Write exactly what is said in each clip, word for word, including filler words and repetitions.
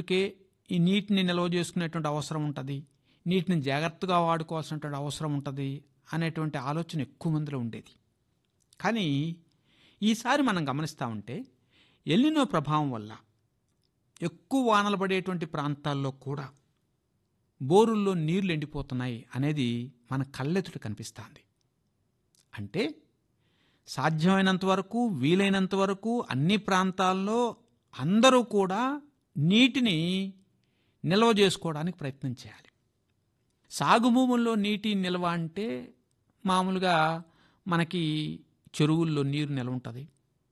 చెట్లకే ఈ నీటిని నిల్వ చేసుకునేటువంటి అవసరం ఉంటుంది, నీటిని జాగ్రత్తగా వాడుకోవాల్సినటువంటి అవసరం ఉంటుంది అనేటువంటి ఆలోచన ఎక్కువ మందిలో ఉండేది. కానీ ఈసారి మనం గమనిస్తూ ఉంటే ఎల్నినో ప్రభావం వల్ల ఎక్కువ వానలు పడేటువంటి ప్రాంతాల్లో కూడా బోరుల్లో నీళ్లు ఎండిపోతున్నాయి అనేది మన కళ్ళెదుట కనిపిస్తుంది. అంటే సాధ్యమైనంత వరకు, వీలైనంత వరకు అన్ని ప్రాంతాల్లో అందరూ కూడా నీటిని నిల్వ చేసుకోవడానికి ప్రయత్నం చేయాలి. సాగు భూముల్లో నీటి నిల్వ అంటే మామూలుగా మనకి చెరువుల్లో నీరు నిల్వ ఉంటుంది,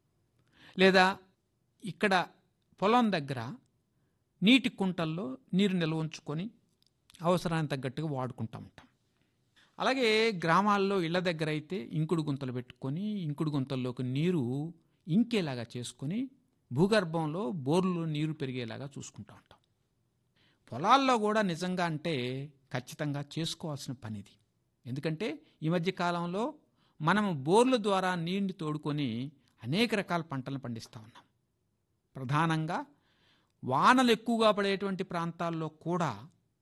లేదా ఇక్కడ పొలం దగ్గర నీటి కుంటల్లో నీరు నిల్వ ఉంచుకొని అవసరానికి తగ్గట్టుగా వాడుకుంటూ ఉంటాం. అలాగే గ్రామాల్లో ఇళ్ల దగ్గర అయితే ఇంకుడు గుంతలు పెట్టుకొని ఇంకుడు గుంతల్లోకి నీరు ఇంకేలాగా చేసుకొని భూగర్భంలో బోర్లు నీరు పెరిగేలాగా చూసుకుంటూ ఉంటాం. పొలాల్లో కూడా నిజంగా అంటే ఖచ్చితంగా చేసుకోవాల్సిన పని ఇది. ఎందుకంటే ఈ మధ్య కాలంలో మనం బోర్ల ద్వారా నీటిని తోడుకొని అనేక రకాల పంటలను పండిస్తూ ఉన్నాం. ప్రధానంగా వానలు ఎక్కువగా పడేటువంటి ప్రాంతాల్లో కూడా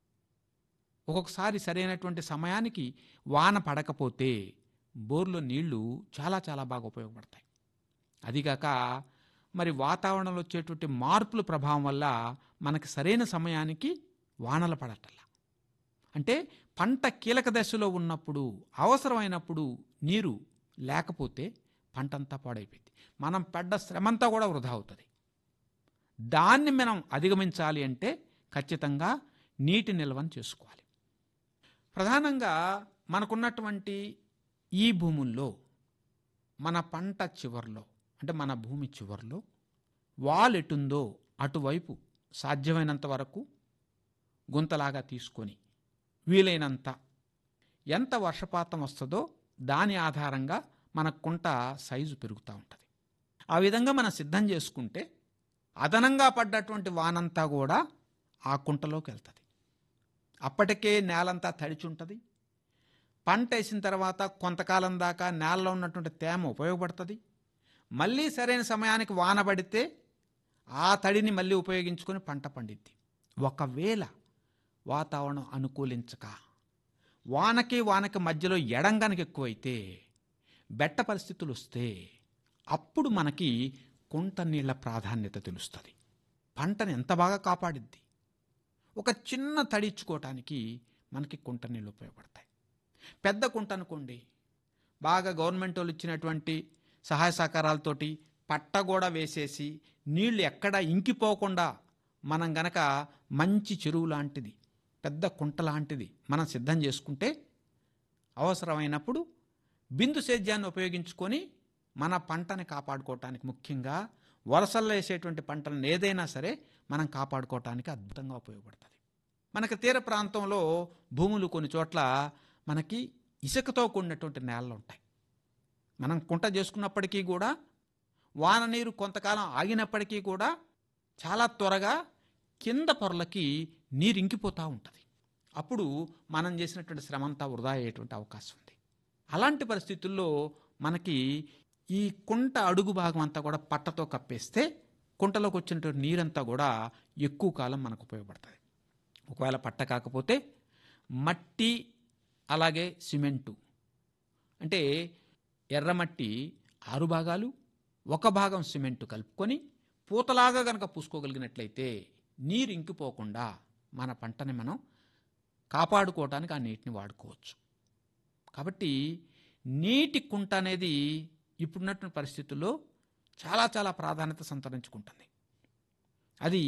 ఒక్కొక్కసారి సరైనటువంటి సమయానికి వాన పడకపోతే బోర్లో నీళ్లు చాలా చాలా బాగా ఉపయోగపడతాయి. అదిగాక మరి వాతావరణంలో వచ్చేటువంటి మార్పుల ప్రభావం వల్ల మనకి సరైన సమయానికి వానలు పడటల్లా. అంటే పంట కీలక దశలో ఉన్నప్పుడు, అవసరమైనప్పుడు నీరు లేకపోతే పంటంతా పాడైపోయింది, మనం పడ్డ శ్రమంతా కూడా వృధా అవుతుంది. దాన్ని మనం అధిగమించాలి అంటే ఖచ్చితంగా నీటి నిల్వను చేసుకోవాలి. ప్రధానంగా మనకున్నటువంటి ఈ భూముల్లో మన పంట చివర్లో, అంటే మన భూమి చివర్లో వాల్ ఎటుందో అటువైపు సాధ్యమైనంత వరకు గుంతలాగా తీసుకొని వీలైనంత ఎంత వర్షపాతం వస్తుందో దాని ఆధారంగా మన కుంట సైజు పెరుగుతూ ఉంటుంది. ఆ విధంగా మనం సిద్ధం చేసుకుంటే అదనంగా పడ్డటువంటి వానంతా కూడా ఆ కుంటలోకి వెళ్తుంది. అప్పటికే నేలంతా తడిచి ఉంటుంది. పంట వేసిన తర్వాత కొంతకాలం దాకా నేలలో ఉన్నటువంటి తేమ ఉపయోగపడుతుంది. మళ్ళీ సరైన సమయానికి వాన పడితే ఆ తడిని మళ్ళీ ఉపయోగించుకొని పంట పండిద్ది. ఒకవేళ వాతావరణం అనుకూలించక వానకి వానకి మధ్యలో ఎడంగనక ఎక్కువైతే, బెట్ట పరిస్థితులు వస్తే అప్పుడు మనకి కుంట నీళ్ల ప్రాధాన్యత తెలుస్తుంది. పంటను ఎంత బాగా కాపాడిద్ది. ఒక చిన్న తడిచ్చుకోవటానికి మనకి కుంట నీళ్ళు ఉపయోగపడతాయి. పెద్ద కుంట అనుకోండి, బాగా గవర్నమెంట్ వాళ్ళు ఇచ్చినటువంటి సహాయ సహకారాలతోటి పట్ట కూడా వేసేసి నీళ్లు ఎక్కడా ఇంకిపోకుండా మనం గనక మంచి చెరువు లాంటిది, పెద్ద కుంట లాంటిది మనం సిద్ధం చేసుకుంటే అవసరమైనప్పుడు బిందు సేద్యాన్ని ఉపయోగించుకొని మన పంటని కాపాడుకోవటానికి, ముఖ్యంగా వరసల్లో వేసేటువంటి పంటలను ఏదైనా సరే మనం కాపాడుకోవటానికి అద్భుతంగా ఉపయోగపడుతుంది. మనకి తీర ప్రాంతంలో భూములు కొన్ని చోట్ల మనకి ఇసుకతో కూడినటువంటి నేలలు ఉంటాయి. మనం కుంట చేసుకున్నప్పటికీ కూడా వాన నీరు కొంతకాలం ఆగినప్పటికీ కూడా చాలా త్వరగా కింద పొరలకి నీరు ఇంకిపోతూ ఉంటుంది. అప్పుడు మనం చేసినటువంటి శ్రమంతా వృధా అయ్యేటువంటి అవకాశం ఉంది. అలాంటి పరిస్థితుల్లో మనకి ఈ కుంట అడుగు భాగం అంతా కూడా పట్టతో కప్పేస్తే కుంటలోకి వచ్చినటువంటి నీరంతా కూడా ఎక్కువ కాలం మనకు ఉపయోగపడుతుంది. ఒకవేళ పట్ట కాకపోతే మట్టి, అలాగే సిమెంటు, అంటే ఎర్రమట్టి ఆరు భాగాలు, ఒక భాగం సిమెంటు కలుపుకొని పూతలాగా కనుక పూసుకోగలిగినట్లయితే నీరు ఇంకిపోకుండా మన పంటని మనం కాపాడుకోవడానికి ఆ నీటిని వాడుకోవచ్చు. కాబట్టి నీటి కుంట అనేది ఇప్పుడున్నటువంటి పరిస్థితుల్లో చాలా చాలా ప్రాధాన్యత సంతరించుకుంటుంది. అది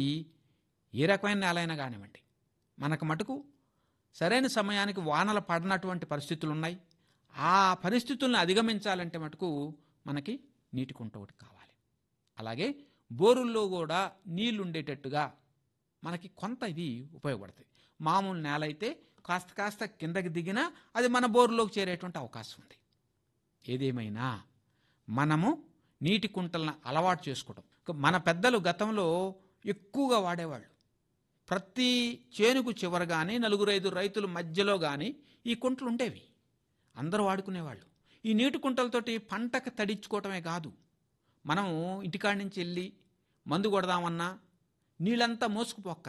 ఏ రకమైన నేల అయినా కానివ్వండి, మనకు మటుకు సరైన సమయానికి వానలు పడినటువంటి పరిస్థితులు ఉన్నాయి. ఆ పరిస్థితులను అధిగమించాలంటే మటుకు మనకి నీటి కుంట ఒకటి కావాలి. అలాగే బోరుల్లో కూడా నీళ్లు ఉండేటట్టుగా మనకి కొంత ఇది ఉపయోగపడుతుంది. మామూలు నేల అయితే కాస్త కాస్త కిందకి దిగినా అది మన బోరులోకి చేరేటువంటి అవకాశం ఉంది. ఏదేమైనా మనము నీటి కుంటలను అలవాటు చేసుకోవడం, మన పెద్దలు గతంలో ఎక్కువగా వాడేవాళ్ళు. ప్రతి చేనుకు చివర కానీ నలుగురు ఐదు రైతుల మధ్యలో కానీ ఈ కుంటలు ఉండేవి, అందరూ వాడుకునేవాళ్ళు. ఈ నీటి కుంటలతోటి పంటకు తడిచ్చుకోవటమే కాదు, మనము ఇంటికాడి నుంచి వెళ్ళి మందు కొడదామన్నా నీళ్ళంతా మోసుకుపోక్క